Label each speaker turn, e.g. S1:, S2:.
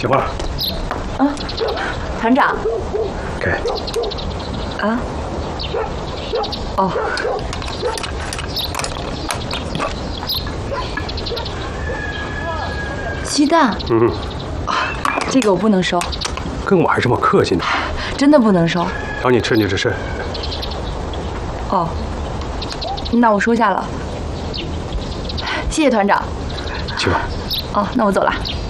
S1: 媳妇儿。
S2: 啊，团长。
S1: 给。
S2: 啊。哦。鸡蛋。这个我不能收。
S1: 跟我还这么客气呢。
S2: 真的不能收。
S1: 瞧你吃你这是。
S2: 哦。那我收下了。谢谢团长。
S1: 去吧。
S2: 哦，那我走了。